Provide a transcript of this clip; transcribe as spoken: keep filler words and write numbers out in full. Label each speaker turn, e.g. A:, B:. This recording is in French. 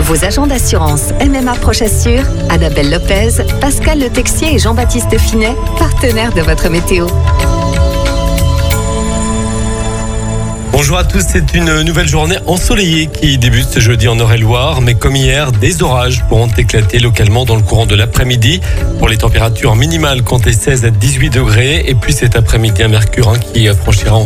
A: Vos agents d'assurance M M A Proche Assure, Annabelle Lopez, Pascal Le Texier et Jean-Baptiste Finet, partenaires de votre météo.
B: Bonjour à tous, c'est une nouvelle journée ensoleillée qui débute ce jeudi en Eure-et-Loire, mais comme hier, des orages pourront éclater localement dans le courant de l'après-midi. Pour les températures minimales, comptez seize à dix-huit degrés, et puis cet après-midi, un mercure hein, qui franchira